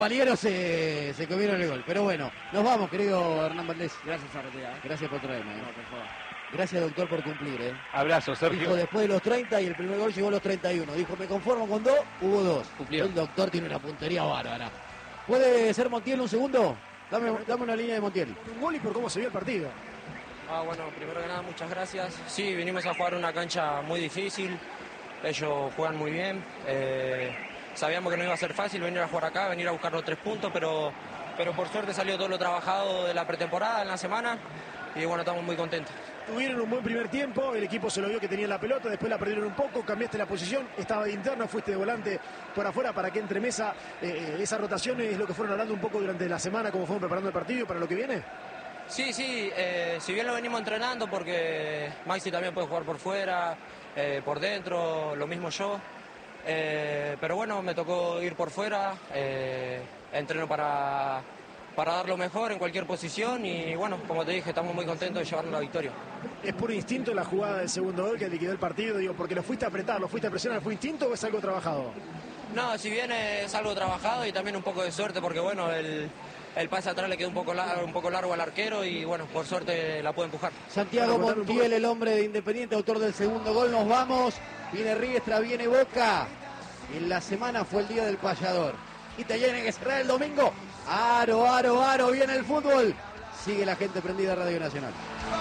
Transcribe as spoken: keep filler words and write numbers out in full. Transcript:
Paliero se, se comieron el gol. Pero bueno, nos vamos, querido Hernán Valdés. Gracias, Arretea. Gracias por traerme. No, por favor. Gracias, doctor, por cumplir. ¿eh? Abrazo, Sergio. Dijo después de los treinta y el primer gol llegó a los treinta y uno. Dijo, me conformo con dos, hubo dos. Cumplió. El doctor tiene una puntería bárbara. ¿Puede ser Montiel un segundo? Dame, dame una línea de Montiel. Un gol y por cómo se vio el partido. Ah, bueno, primero que nada, muchas gracias. Sí, vinimos a jugar una cancha muy difícil. Ellos juegan muy bien. Eh, sabíamos que no iba a ser fácil venir a jugar acá, venir a buscar los tres puntos, pero, pero por suerte salió todo lo trabajado de la pretemporada en la semana y bueno, estamos muy contentos. Tuvieron un buen primer tiempo, el equipo se lo vio que tenía la pelota, después la perdieron un poco, cambiaste la posición, estaba de interno, fuiste de volante por afuera para que entre Mesa. Eh, esa rotación es lo que fueron hablando un poco durante la semana, cómo fueron preparando el partido y para lo que viene. Sí, sí, eh, si bien lo venimos entrenando porque Maxi también puede jugar por fuera, eh, por dentro, lo mismo yo. Eh, pero bueno, me tocó ir por fuera, eh, entreno para, para dar lo mejor en cualquier posición y bueno, como te dije, estamos muy contentos de llevarnos la victoria. ¿Es por instinto la jugada del segundo gol que liquidó el partido? Digo, porque lo fuiste a apretar, lo fuiste a presionar, ¿fue instinto o es algo trabajado? No, si bien es algo trabajado y también un poco de suerte porque bueno, el, el pase atrás le quedó un poco, largo, un poco largo al arquero y bueno, por suerte la puede empujar. Santiago Montiel, el hombre de Independiente, autor del segundo gol. Nos vamos. Viene Riestra, viene Boca. En la semana fue el día del payador. Y te tiene que cerrar el domingo. Aro, aro, aro. Viene el fútbol. Sigue la gente prendida a Radio Nacional.